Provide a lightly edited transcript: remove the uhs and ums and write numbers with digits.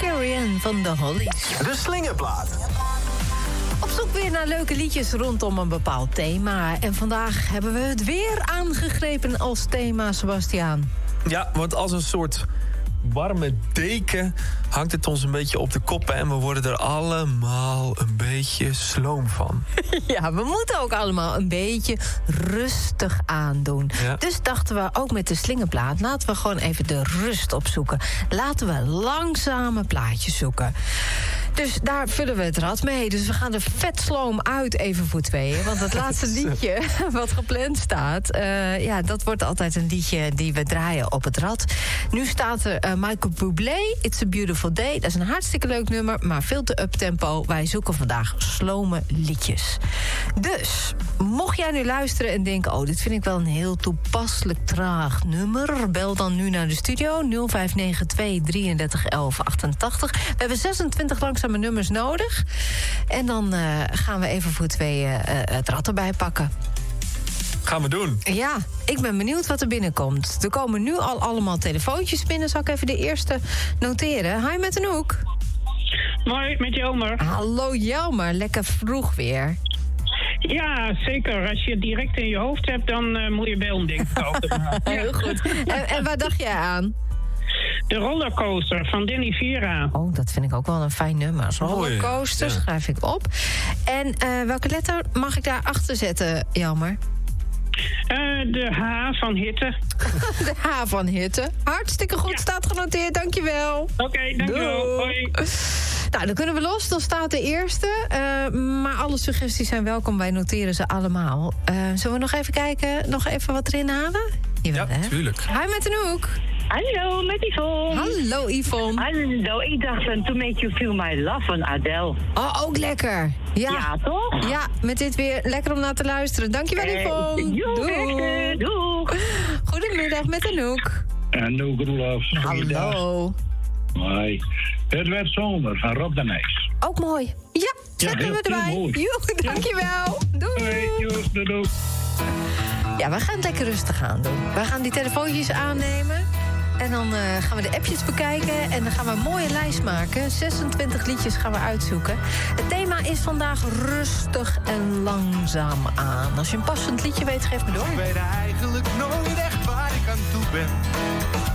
Carry On van de Hollies. De Slingerplaat. Op zoek weer naar leuke liedjes rondom een bepaald thema. En vandaag hebben we het weer aangegrepen als thema, Sebastiaan. Ja, want als een soort warme deken hangt het ons een beetje op de koppen en we worden er allemaal een beetje sloom van. Ja, we moeten ook allemaal een beetje rustig aandoen. Ja. Dus dachten we, ook met de Slingerplaat, laten we gewoon even de rust opzoeken. Laten we langzame plaatjes zoeken. Dus daar vullen we het rad mee. Dus we gaan er vet sloom uit even voor tweeën. Want het laatste liedje wat gepland staat, dat wordt altijd een liedje die we draaien op het rad. Nu staat er Michael Bublé, It's a Beautiful Day. Dat is een hartstikke leuk nummer, maar veel te uptempo. Wij zoeken vandaag slome liedjes. Dus, mocht jij nu luisteren en denken, oh, dit vind ik wel een heel toepasselijk traag nummer, bel dan nu naar de studio 0592 33 11 88. We hebben 26 langzame nummers nodig. En dan gaan we even voor tweeën het rad erbij pakken. Gaan we doen. Ja, ik ben benieuwd wat er binnenkomt. Er komen nu al allemaal telefoontjes binnen. Zal ik even de eerste noteren? Hi, met Anouk. Mooi, met Jelmer. Hallo Jelmer, lekker vroeg weer. Ja, zeker. Als je het direct in je hoofd hebt, dan moet je bellen, denk ik ook. Heel goed. En waar dacht jij aan? De Rollercoaster van Danny Vera. Oh, dat vind ik ook wel een fijn nummer. Rollercoaster, ja. schrijf ik op. En welke letter mag ik daar achter zetten, Jelmer? De H van hitte. De H van hitte. Hartstikke goed, staat genoteerd, dankjewel. Oké, dankjewel. Doei. Hoi. Nou, dan kunnen we los. Dan staat de eerste. Maar alle suggesties zijn welkom. Wij noteren ze allemaal. Zullen we nog even kijken? Nog even wat erin halen? Jawel, Ja, hè? tuurlijk. Hi, met Anouk. Hallo, met Yvonne. Hallo, Yvonne. Hallo, ik dacht aan To Make You Feel My Love van Adele. Oh, ook lekker. Ja. Ja, toch? Ja, met dit weer lekker om naar te luisteren. Dankjewel, Yvonne. Doei. Doeg. Goedemiddag, met Anouk. Anouk Roelofs. Hallo. Hoi. Het werd zomer van Rob de Nijs. Ook mooi. Ja, zetten heel we erbij. mooi. Joe, dankjewel. Doei. Hoi, Joost, doei. Ja, we gaan het lekker rustig aan doen. We gaan die telefoontjes aannemen. En dan gaan we de appjes bekijken. En dan gaan we een mooie lijst maken. 26 liedjes gaan we uitzoeken. Het thema is vandaag rustig en langzaam aan. Als je een passend liedje weet, geef me door. Ik weet eigenlijk nooit echt waar ik aan toe ben.